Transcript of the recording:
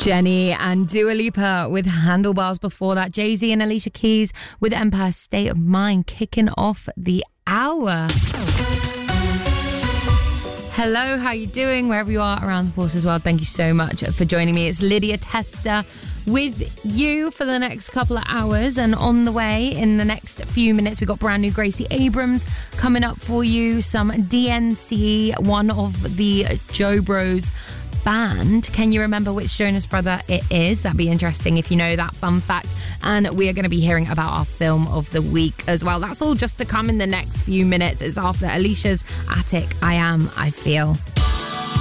Jenny and Dua Lipa with Handlebars. Before that, Jay-Z and Alicia Keys with Empire State of Mind, kicking off the hour. Hello, how you doing? Wherever you are around the Forces world, thank you so much for joining me. It's Lydia Testa with you for the next couple of hours, and on the way in the next few minutes we've got brand new Gracie Abrams coming up for you, some DNC, one of the Joe Bros band. Can you remember which Jonas brother it is? That'd be interesting if you know that fun fact. And we are going to be hearing about our film of the week as well. That's all just to come in the next few minutes. It's after Alicia's Attic, I Feel.